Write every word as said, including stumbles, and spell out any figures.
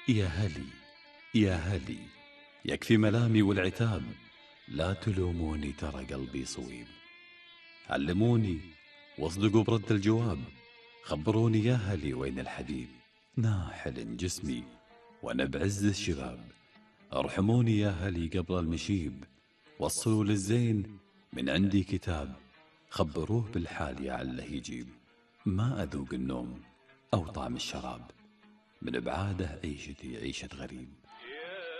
يا هلي يا هلي، يكفي ملامي والعتاب، لا تلوموني ترى قلبي صويب. علموني واصدقوا برد الجواب، خبروني يا هلي وين الحبيب. ناحل جسمي وانا بعز الشباب، ارحموني يا هلي قبل المشيب. وصلوا للزين من عندي كتاب، خبروه بالحال يعله يجيب. ما أذوق النوم أو طعم الشراب، من بعاده عيشتي عيشة غريب.